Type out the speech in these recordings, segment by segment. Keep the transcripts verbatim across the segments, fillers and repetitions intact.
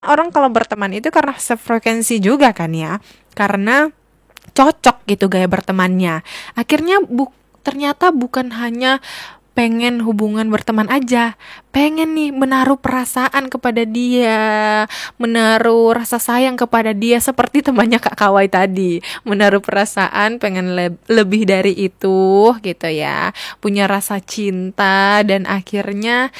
orang kalau berteman itu karena sefrekuensi juga kan ya, karena cocok gitu gaya bertemannya. Akhirnya bu ternyata bukan hanya pengen hubungan berteman aja, pengen nih menaruh perasaan kepada dia, menaruh rasa sayang kepada dia seperti temannya Kak Kawai tadi, menaruh perasaan pengen le- lebih dari itu gitu ya, punya rasa cinta dan akhirnya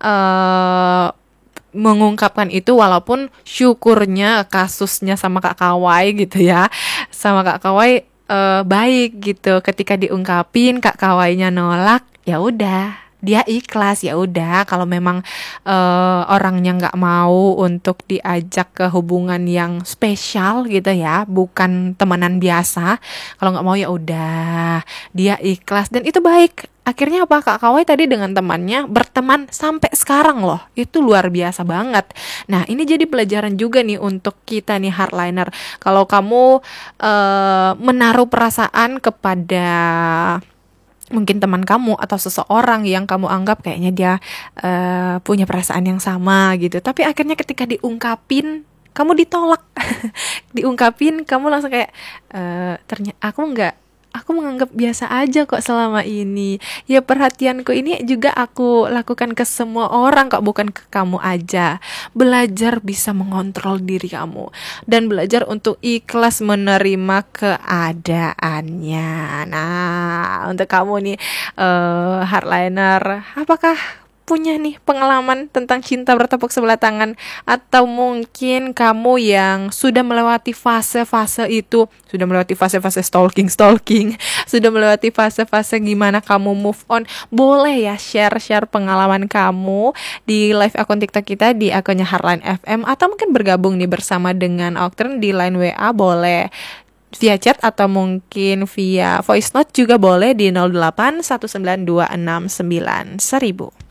eh mengungkapkan itu walaupun syukurnya kasusnya sama Kak Kawai gitu ya, sama Kak Kawai eh, baik gitu, ketika diungkapin Kak Kawainya nolak, ya udah dia ikhlas, ya udah kalau memang eh, orangnya nggak mau untuk diajak ke hubungan yang spesial gitu ya, bukan temenan biasa, kalau nggak mau ya udah dia ikhlas dan itu baik. Akhirnya apa, Kak Kawai tadi dengan temannya berteman sampai sekarang loh, itu luar biasa banget. Nah ini jadi pelajaran juga nih untuk kita nih hardliner, kalau kamu eh, menaruh perasaan kepada mungkin teman kamu atau seseorang yang kamu anggap kayaknya dia eh, punya perasaan yang sama gitu, tapi akhirnya ketika diungkapin kamu ditolak. Diungkapin kamu langsung kayak eh ternyata aku nggak, aku menganggap biasa aja kok selama ini, ya perhatianku ini juga aku lakukan ke semua orang kok, bukan ke kamu aja. Belajar bisa mengontrol diri kamu dan belajar untuk ikhlas menerima keadaannya. Nah, untuk kamu nih eh hardliner, apakah punya nih pengalaman tentang cinta bertepuk sebelah tangan, atau mungkin kamu yang sudah melewati fase-fase itu, sudah melewati fase-fase stalking-stalking, sudah melewati fase-fase gimana kamu move on, boleh ya share-share pengalaman kamu di live akun TikTok kita di akunnya Hardline F M, atau mungkin bergabung nih bersama dengan Octren di line W A, boleh via chat atau mungkin via voice note juga boleh di nol delapan satu sembilan dua enam sembilan seribu.